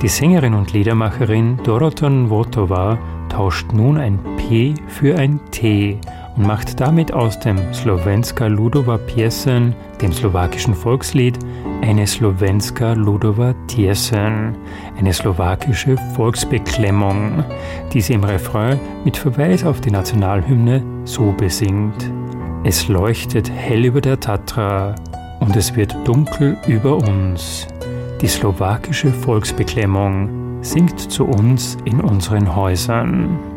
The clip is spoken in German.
Die Sängerin und Liedermacherin Dorota Nwotowa tauscht nun ein P für ein T und macht damit aus dem Slovenska Ludova Pjesен, dem slowakischen Volkslied, eine Slovenska Ludova Tiesen, eine slowakische Volksbeklemmung, die sie im Refrain mit Verweis auf die Nationalhymne so besingt: Es leuchtet hell über der Tatra und es wird dunkel über uns. Die slowakische Volksbeklemmung singt zu uns in unseren Häusern.